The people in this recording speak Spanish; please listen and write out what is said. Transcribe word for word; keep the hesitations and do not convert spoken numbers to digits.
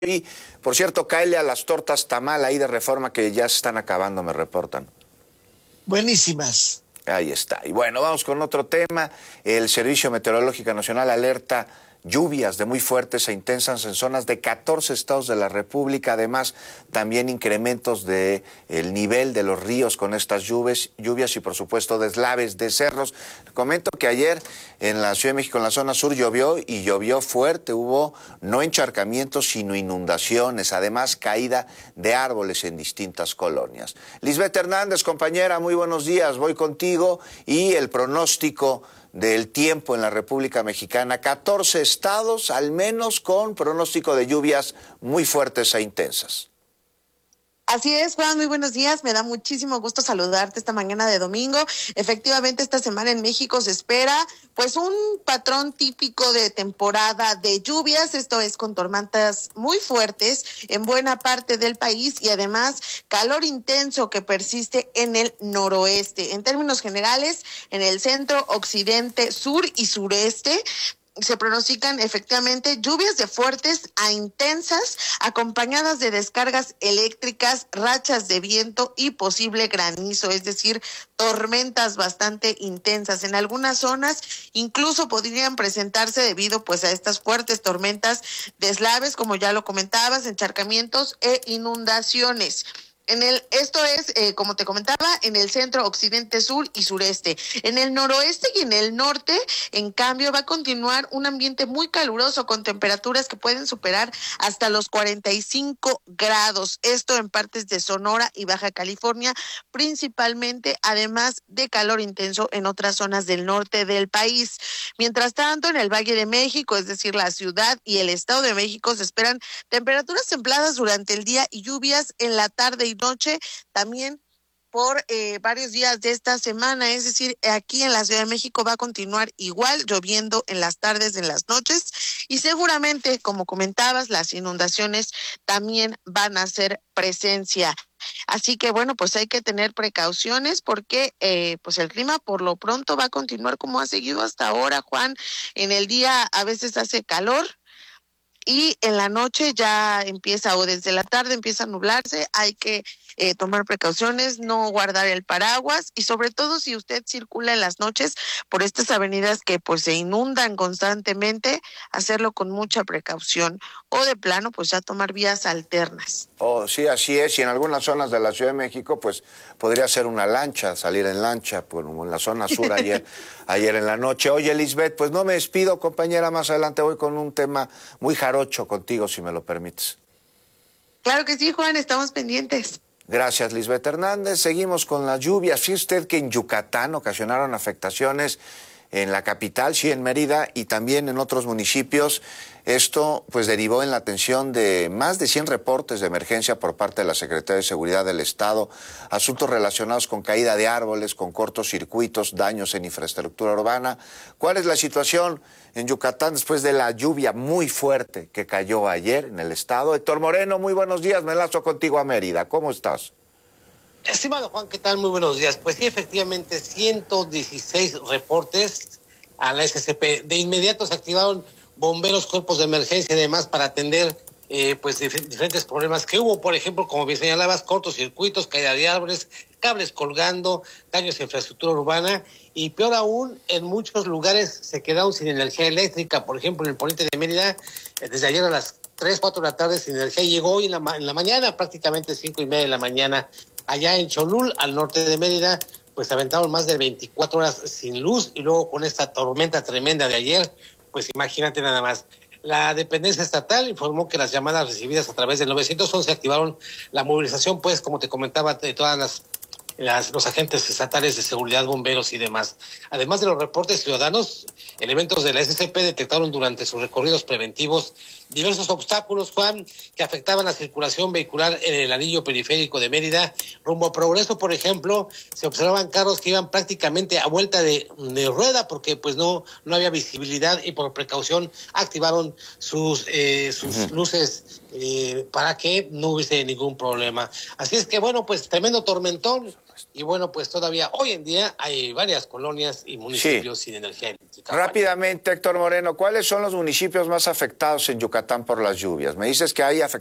Y, por cierto, cáele a las tortas tamal ahí de Reforma que ya se están acabando, me reportan. Buenísimas. Ahí está. Y bueno, vamos con otro tema. El Servicio Meteorológico Nacional alerta lluvias de muy fuertes e intensas en zonas de catorce estados de la República. Además, también incrementos de el nivel de los ríos con estas lluvias, lluvias y, por supuesto, deslaves de cerros. Comento que ayer en la Ciudad de México, en la zona sur, llovió y llovió fuerte. Hubo no encharcamientos, sino inundaciones. Además, caída de árboles en distintas colonias. Lisbeth Hernández, compañera, muy buenos días. Voy contigo y el pronóstico del tiempo en la República Mexicana. catorce estados, al menos con pronóstico de lluvias muy fuertes e intensas. Así es, Juan, muy buenos días. Me da muchísimo gusto saludarte esta mañana de domingo. Efectivamente, esta semana en México se espera pues un patrón típico de temporada de lluvias, esto es con tormentas muy fuertes en buena parte del país y además calor intenso que persiste en el noroeste. En términos generales, en el centro, occidente, sur y sureste, se pronostican efectivamente lluvias de fuertes a intensas, acompañadas de descargas eléctricas, rachas de viento y posible granizo, es decir, tormentas bastante intensas. En algunas zonas incluso podrían presentarse debido pues a estas fuertes tormentas deslaves, como ya lo comentabas, encharcamientos e inundaciones. En el, esto es, eh, como te comentaba, en el centro, occidente, sur y sureste. En el noroeste y en el norte, en cambio, va a continuar un ambiente muy caluroso con temperaturas que pueden superar hasta los cuarenta y cinco grados. Esto en partes de Sonora y Baja California, principalmente, además de calor intenso en otras zonas del norte del país. Mientras tanto, en el Valle de México, es decir, la ciudad y el Estado de México, se esperan temperaturas templadas durante el día y lluvias en la tarde y noche, también por eh, varios días de esta semana, es decir, aquí en la Ciudad de México va a continuar igual, lloviendo en las tardes, en las noches, y seguramente, como comentabas, las inundaciones también van a hacer presencia. Así que bueno, pues hay que tener precauciones porque eh, pues el clima por lo pronto va a continuar como ha seguido hasta ahora, Juan. En el día a veces hace calor, y en la noche ya empieza, o desde la tarde empieza a nublarse. Hay que eh, tomar precauciones, no guardar el paraguas, y sobre todo si usted circula en las noches por estas avenidas que pues se inundan constantemente, hacerlo con mucha precaución, o de plano pues ya tomar vías alternas. Oh, sí, así es, y en algunas zonas de la Ciudad de México pues podría ser una lancha, salir en lancha, pues, como en la zona sur ayer, ayer en la noche. Oye, Lisbeth, pues no me despido, compañera, más adelante voy con un tema muy jarocho contigo, si me lo permites. Claro que sí, Juan, estamos pendientes. Gracias, Lisbeth Hernández. Seguimos con las lluvias. Fíjese usted que en Yucatán ocasionaron afectaciones en la capital, sí, en Mérida, y también en otros municipios. Esto pues derivó en la atención de más de cien reportes de emergencia por parte de la Secretaría de Seguridad del Estado, asuntos relacionados con caída de árboles, con cortocircuitos, daños en infraestructura urbana. ¿Cuál es la situación en Yucatán después de la lluvia muy fuerte que cayó ayer en el estado? Héctor Moreno, muy buenos días, me enlazo contigo a Mérida. ¿Cómo estás? Estimado Juan, ¿qué tal? Muy buenos días. Pues sí, efectivamente, ciento dieciséis reportes a la S C P. De inmediato se activaron bomberos, cuerpos de emergencia y demás para atender eh, pues dif- diferentes problemas que hubo. Por ejemplo, como bien señalabas, cortocircuitos, caída de árboles, cables colgando, daños en infraestructura urbana, y peor aún, en muchos lugares se quedaron sin energía eléctrica. Por ejemplo, en el poniente de Mérida, eh, desde ayer a las tres, cuatro de la tarde sin energía, llegó hoy en la, ma- en la mañana, prácticamente cinco y media de la mañana. Allá en Cholul, al norte de Mérida, pues aventaron más de veinticuatro horas sin luz, y luego con esta tormenta tremenda de ayer, pues imagínate nada más. La dependencia estatal informó que las llamadas recibidas a través del nueve once activaron la movilización, pues como te comentaba, de todas las Las, los agentes estatales de seguridad, bomberos y demás. Además de los reportes ciudadanos, elementos de la S C P detectaron durante sus recorridos preventivos diversos obstáculos, Juan, que afectaban la circulación vehicular en el anillo periférico de Mérida. Rumbo a Progreso, por ejemplo, se observaban carros que iban prácticamente a vuelta de, de rueda porque pues no, no había visibilidad, y por precaución activaron sus, eh, sus uh-huh. luces eh, para que no hubiese ningún problema. Así es que bueno, pues tremendo tormentón. Y bueno, pues todavía hoy en día hay varias colonias y municipios sí. sin energía eléctrica. Rápidamente, Héctor Moreno, ¿cuáles son los municipios más afectados en Yucatán por las lluvias? Me dices que hay afectados